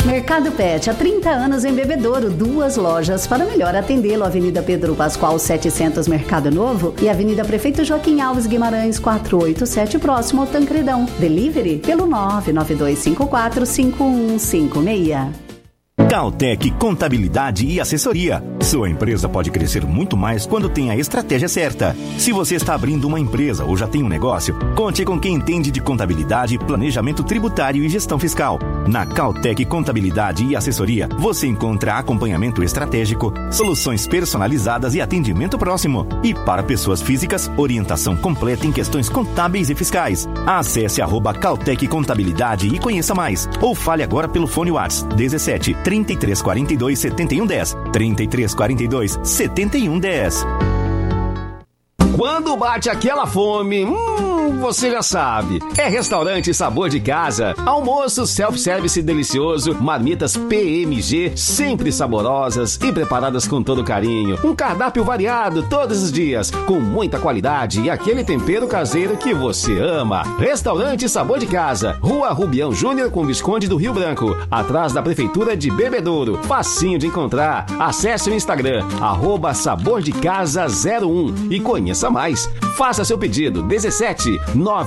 Mercado Pet, há 30 anos em Bebedouro, 2 lojas para melhor atendê-lo. Avenida Pedro Pascoal 700, Mercado Novo, e Avenida Prefeito Joaquim Alves Guimarães 487, próximo ao Tancredão. Delivery pelo 992545156. Cautec Contabilidade e Assessoria. Sua empresa pode crescer muito mais quando tem a estratégia certa. Se você está abrindo uma empresa ou já tem um negócio, conte com quem entende de contabilidade, planejamento tributário e gestão fiscal. Na Cautec Contabilidade e Assessoria, você encontra acompanhamento estratégico, soluções personalizadas e atendimento próximo. E para pessoas físicas, orientação completa em questões contábeis e fiscais. Acesse @Cautec Contabilidade e conheça mais. Ou fale agora pelo fone WhatsApp 17 3342 7110. 3342 7110. Quando bate aquela fome, você já sabe. É Restaurante Sabor de Casa. Almoço self-service delicioso, marmitas PMG, sempre saborosas e preparadas com todo carinho. Um cardápio variado todos os dias, com muita qualidade e aquele tempero caseiro que você ama. Restaurante Sabor de Casa, Rua Rubião Júnior com Visconde do Rio Branco, atrás da Prefeitura de Bebedouro. Facinho de encontrar. Acesse o Instagram, @sabordecasa01 e conheça mais. Faça seu pedido 17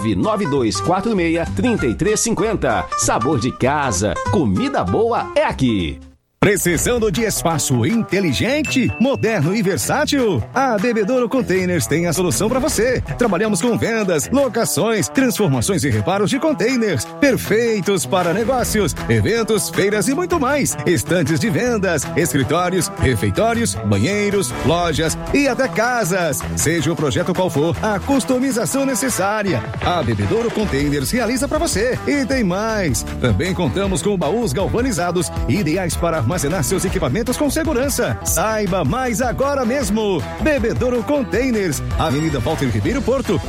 99246 3350. Sabor de Casa. Comida boa é aqui. Precisando de espaço inteligente, moderno e versátil? A Bebedouro Containers tem a solução para você. Trabalhamos com vendas, locações, transformações e reparos de containers, perfeitos para negócios, eventos, feiras e muito mais. Estantes de vendas, escritórios, refeitórios, banheiros, lojas e até casas. Seja o projeto qual for, a customização necessária, a Bebedouro Containers realiza para você. E tem mais. Também contamos com baús galvanizados, ideais para armazenar seus equipamentos com segurança. Saiba mais agora mesmo. Bebedouro Containers, Avenida Walter Ribeiro Porto,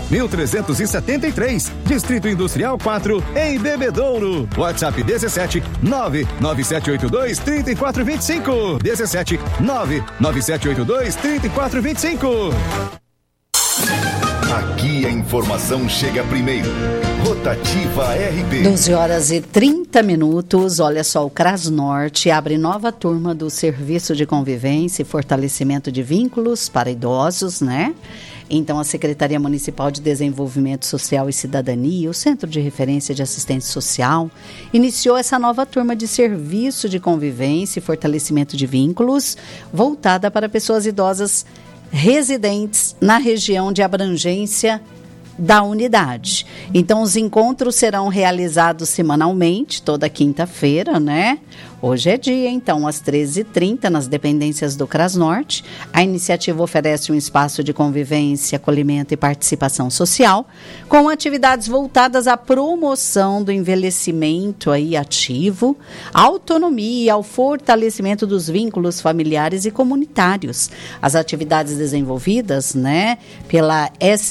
1373, Distrito Industrial 4, em Bebedouro. WhatsApp 17 99782 3425. 17 99782 3425. Aqui a informação chega primeiro. Rotativa RB. 12h30. Olha só, o CRAS Norte abre nova turma do Serviço de Convivência e Fortalecimento de Vínculos para Idosos, né? Então, a Secretaria Municipal de Desenvolvimento Social e Cidadania, o Centro de Referência de Assistência Social, iniciou essa nova turma de Serviço de Convivência e Fortalecimento de Vínculos, voltada para pessoas idosas residentes na região de abrangência da unidade. Então, os encontros serão realizados semanalmente, toda quinta-feira, né? Hoje é dia, então, às 13h30, nas dependências do CRAS Norte. A iniciativa oferece um espaço de convivência, acolhimento e participação social, com atividades voltadas à promoção do envelhecimento aí ativo, à autonomia, ao fortalecimento dos vínculos familiares e comunitários. As atividades desenvolvidas, né, pela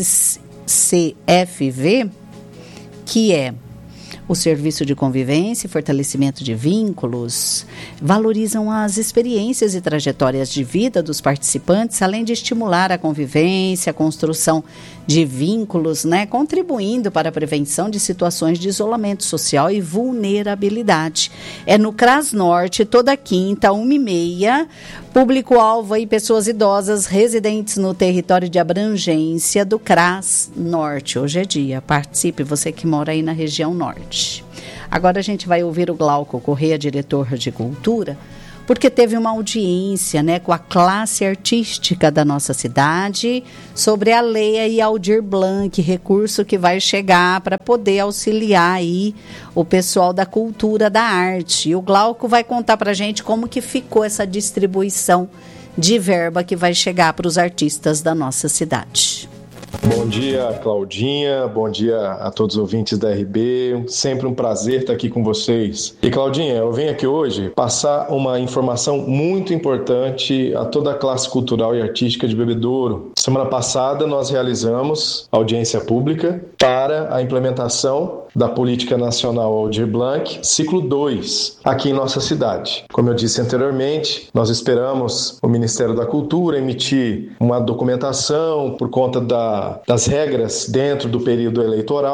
SCFV, que é o Serviço de Convivência e Fortalecimento de Vínculos, valorizam as experiências e trajetórias de vida dos participantes, além de estimular a convivência, a construção de vínculos, né, contribuindo para a prevenção de situações de isolamento social e vulnerabilidade. É no CRAS Norte, toda quinta, 1h30, público-alvo aí, pessoas idosas residentes no território de abrangência do CRAS Norte. Hoje é dia, participe, você que mora aí na região norte. Agora a gente vai ouvir o Glauco Corrêa, diretor de Cultura, porque teve uma audiência, né, com a classe artística da nossa cidade sobre a Lei Aldir Blanc, recurso que vai chegar para poder auxiliar aí o pessoal da cultura, da arte. E o Glauco vai contar para a gente como que ficou essa distribuição de verba que vai chegar para os artistas da nossa cidade. Bom dia, Claudinha. Bom dia a todos os ouvintes da RB. Sempre um prazer estar aqui com vocês. E, Claudinha, eu venho aqui hoje passar uma informação muito importante a toda a classe cultural e artística de Bebedouro. Semana passada nós realizamos audiência pública para a implementação da Política Nacional Aldir Blanc, ciclo 2, aqui em nossa cidade. Como eu disse anteriormente, nós esperamos o Ministério da Cultura emitir uma documentação por conta das regras dentro do período eleitoral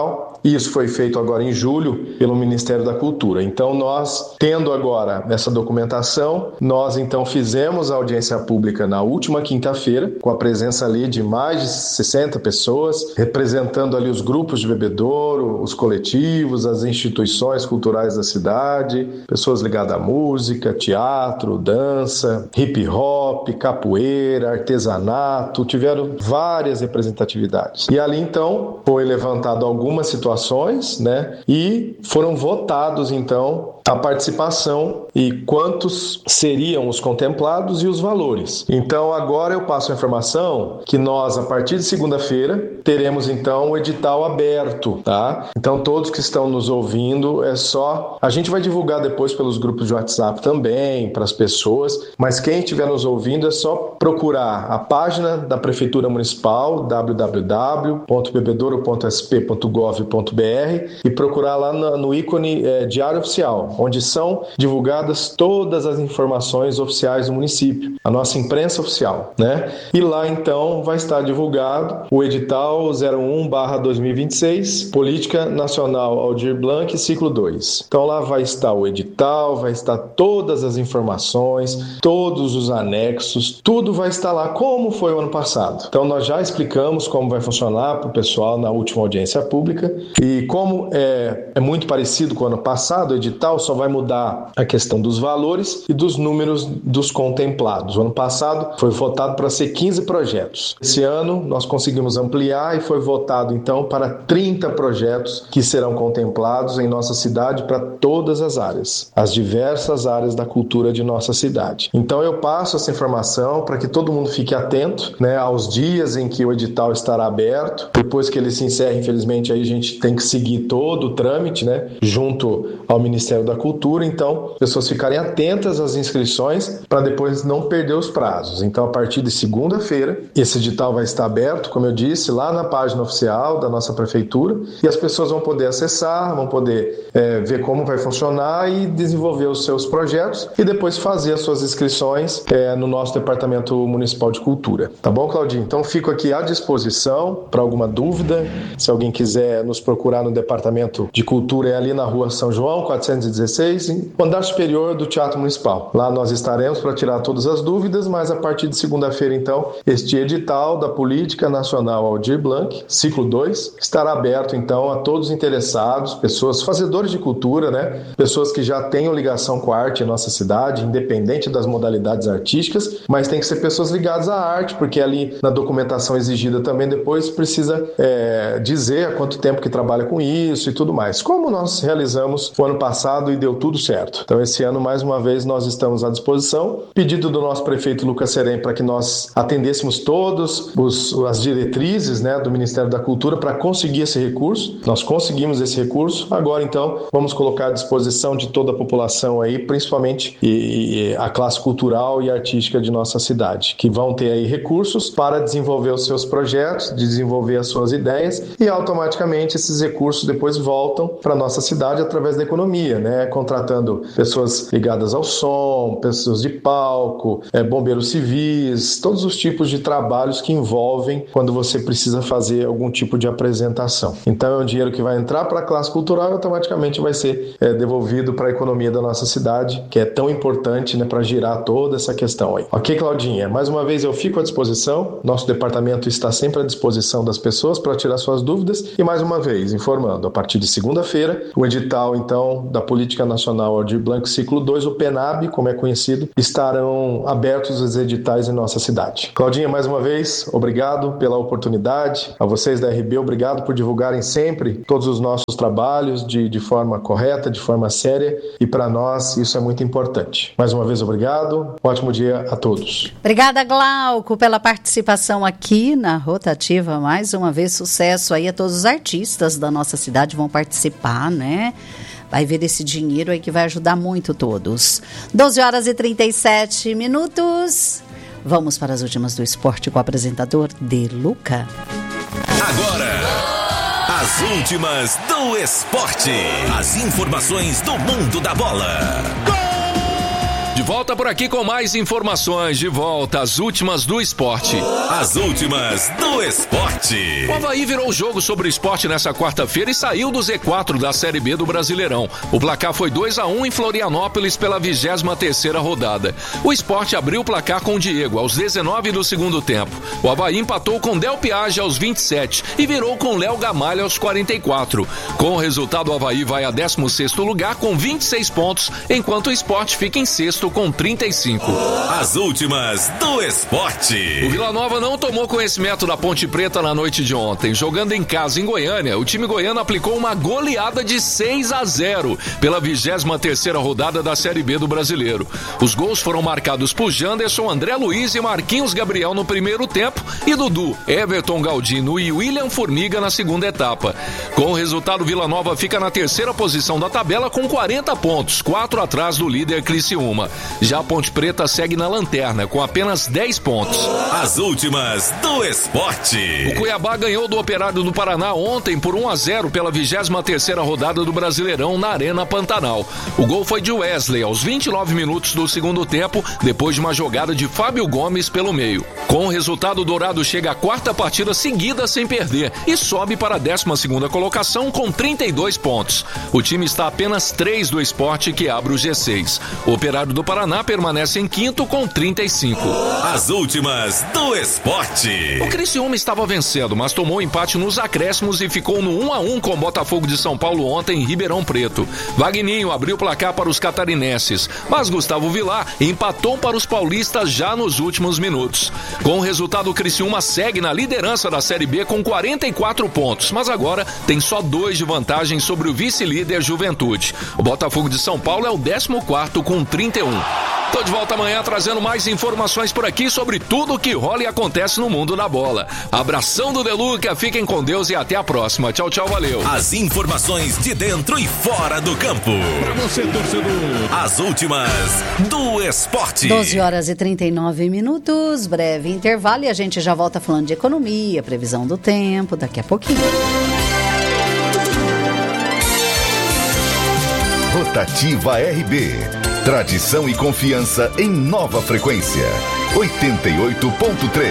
Isso foi feito agora em julho pelo Ministério da Cultura. Então, nós, tendo agora essa documentação, nós então fizemos a audiência pública na última quinta-feira, com a presença ali de mais de 60 pessoas, representando ali os grupos de bebedouro, os coletivos, as instituições culturais da cidade, pessoas ligadas à música, teatro, dança, hip hop, capoeira, artesanato, tiveram várias representatividades. E ali então foi levantado algumas situações, né? E foram votados então a participação e quantos seriam os contemplados e os valores. Então agora eu passo a informação que nós, a partir de segunda-feira, teremos então o edital aberto, tá? Então todos que estão nos ouvindo, a gente vai divulgar depois pelos grupos de WhatsApp também, para as pessoas, mas quem estiver nos ouvindo é só procurar a página da Prefeitura Municipal, www.bebedouro.sp.gov.br, e procurar lá no ícone Diário Oficial, onde são divulgadas todas as informações oficiais do município, a nossa imprensa oficial, né? E lá então vai estar divulgado o edital 01/2026, Política Nacional Aldir Blanc, ciclo 2. Então lá vai estar o edital, vai estar todas as informações, todos os anexos, tudo vai estar lá como foi o ano passado. Então nós já explicamos como vai funcionar para o pessoal na última audiência pública, e como é muito parecido com o ano passado, o edital só vai mudar a questão dos valores e dos números dos contemplados. O ano passado foi votado para ser 15 projetos. Esse ano nós conseguimos ampliar e foi votado então para 30 projetos que serão contemplados em nossa cidade para todas as áreas, as diversas áreas da cultura de nossa cidade. Então eu passo essa informação para que todo mundo fique atento, né, aos dias em que o edital estará aberto. Depois que ele se encerra, infelizmente, aí a gente tem que seguir todo o trâmite, né, junto ao Ministério da Cultura. Então, as pessoas ficarem atentas às inscrições para depois não perder os prazos. Então, a partir de segunda-feira, esse edital vai estar aberto, como eu disse, lá na página oficial da nossa prefeitura, e as pessoas vão poder acessar, vão poder ver como vai funcionar e desenvolver os seus projetos e depois fazer as suas inscrições no nosso Departamento Municipal de Cultura. Tá bom, Claudinho? Então, fico aqui à disposição para alguma dúvida. Se alguém quiser nos procurar no Departamento de Cultura, é ali na Rua São João, 416, no andar superior do Teatro Municipal. Lá nós estaremos para tirar todas as dúvidas, mas a partir de segunda-feira, então, este edital da Política Nacional Aldir Blanc, ciclo 2, estará aberto, então, a todos os interessados, pessoas, fazedores de cultura, né? Pessoas que já tenham ligação com a arte em nossa cidade, independente das modalidades artísticas, mas tem que ser pessoas ligadas à arte, porque ali na documentação exigida também depois precisa dizer há quanto tempo que trabalha com isso e tudo mais. Como nós realizamos o ano passado e deu tudo certo. Então esse ano, mais uma vez, nós estamos à disposição. Pedido do nosso prefeito Lucas Serem para que nós atendêssemos todas as diretrizes, né, do Ministério da Cultura para conseguir esse recurso. Nós conseguimos esse recurso. Agora, então, vamos colocar à disposição de toda a população aí, principalmente a classe cultural e artística de nossa cidade, que vão ter aí recursos para desenvolver os seus projetos, desenvolver as suas ideias, e automaticamente esses recursos depois voltam para a nossa cidade através da economia, né? Contratando pessoas ligadas ao som, pessoas de palco, bombeiros civis, todos os tipos de trabalhos que envolvem quando você precisa fazer algum tipo de apresentação. Então é um dinheiro que vai entrar para a classe cultural e automaticamente vai ser devolvido para a economia da nossa cidade, que é tão importante, né, para girar toda essa questão aí. Ok, Claudinha? Mais uma vez eu fico à disposição, nosso departamento está sempre à disposição das pessoas para tirar suas dúvidas, e mais uma vez informando, a partir de segunda-feira, o edital então da Política Nacional Aldir Blanc ciclo 2, o PENAB, como é conhecido, estarão abertos os editais em nossa cidade. Claudinha, mais uma vez, obrigado pela oportunidade, a vocês da RB, obrigado por divulgarem sempre todos os nossos trabalhos de forma correta, de forma séria, e para nós isso é muito importante. Mais uma vez, obrigado, ótimo dia a todos. Obrigada, Glauco, pela participação aqui na Rotativa. Mais uma vez, sucesso aí a todos os artistas da nossa cidade vão participar, né? Vai ver esse dinheiro aí que vai ajudar muito todos. 12h37. Vamos para as últimas do esporte com o apresentador De Luca. Agora, as últimas do esporte. As informações do mundo da bola. De volta por aqui com mais informações. De volta, as últimas do esporte. As últimas do esporte. O Avaí virou o jogo sobre o esporte nessa quarta-feira e saiu do Z4 da Série B do Brasileirão. O placar foi 2-1 em Florianópolis pela 23ª rodada. O esporte abriu o placar com o Diego aos 19 do segundo tempo. O Avaí empatou com Del Piage aos 27 e virou com Léo Gamalha aos 44. Com o resultado, o Avaí vai a 16º lugar com 26 pontos, enquanto o esporte fica em sexto com 35. As últimas do esporte. O Vila Nova não tomou conhecimento da Ponte Preta na noite de ontem. Jogando em casa em Goiânia, o time goiano aplicou uma goleada de 6-0 pela 23ª rodada da Série B do Brasileiro. Os gols foram marcados por Janderson, André Luiz e Marquinhos Gabriel no primeiro tempo e Dudu, Everton Galdino e William Formiga na segunda etapa. Com o resultado, o Vila Nova fica na terceira posição da tabela com 40 pontos, 4 atrás do líder Criciúma. Já a Ponte Preta segue na lanterna com apenas 10 pontos. As últimas do esporte. O Cuiabá ganhou do Operário do Paraná ontem por 1-0 pela 23ª rodada do Brasileirão na Arena Pantanal. O gol foi de Wesley aos 29 minutos do segundo tempo, depois de uma jogada de Fábio Gomes pelo meio. Com o resultado, o Dourado chega à quarta partida seguida sem perder e sobe para a 12ª colocação com 32 pontos. O time está a apenas 3 do esporte, que abre o G6. O Operário do Paraná permanece em quinto com 35. As últimas do esporte. O Criciúma estava vencendo, mas tomou empate nos acréscimos e ficou no 1-1 com o Botafogo de São Paulo ontem em Ribeirão Preto. Vagninho abriu o placar para os catarinenses, mas Gustavo Vilar empatou para os paulistas já nos últimos minutos. Com o resultado, o Criciúma segue na liderança da Série B com 44 pontos, mas agora tem só 2 de vantagem sobre o vice-líder Juventude. O Botafogo de São Paulo é o 14º com 31. Tô de volta amanhã trazendo mais informações por aqui sobre tudo o que rola e acontece no mundo da bola. Abração do Deluca, fiquem com Deus e até a próxima. Tchau, tchau, valeu. As informações de dentro e fora do campo. Pra você, torcedor. As últimas do esporte. 12h39, breve intervalo e a gente já volta falando de economia, previsão do tempo, daqui a pouquinho. Rotativa RB. Tradição e confiança em nova frequência. 88.3.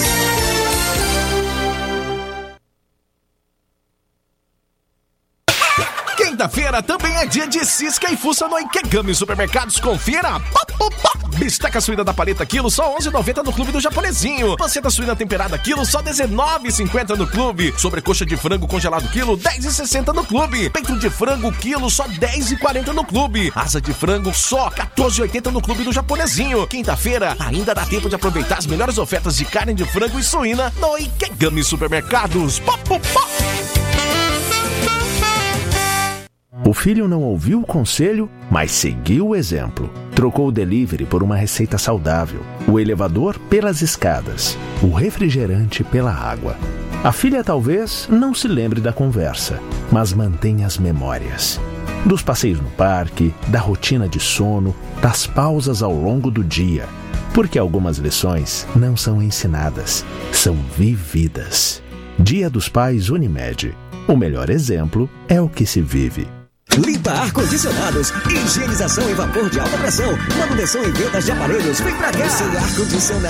Quinta-feira também é dia de cisca e fuça no Ikegami Supermercados. Confira! Bisteca suína da paleta quilo, só R$11,90 no Clube do Japonesinho. Panceta suína temperada quilo, só R$19,50 no Clube. Sobrecoxa de frango congelado quilo, R$10,60 no Clube. Peito de frango quilo, só R$10,40 no Clube. Asa de frango, só R$14,80 no Clube do Japonesinho. Quinta-feira, ainda dá tempo de aproveitar as melhores ofertas de carne de frango e suína no Ikegami Supermercados. O filho não ouviu o conselho, mas seguiu o exemplo. Trocou o delivery por uma receita saudável, o elevador pelas escadas, o refrigerante pela água. A filha talvez não se lembre da conversa, mas mantenha as memórias. Dos passeios no parque, da rotina de sono, das pausas ao longo do dia. Porque algumas lições não são ensinadas, são vividas. Dia dos Pais Unimed. O melhor exemplo é o que se vive. Limpa ar-condicionados, higienização em vapor de alta pressão, manutenção e vendas de aparelhos. Vem pra cá! Seu ar-condicionado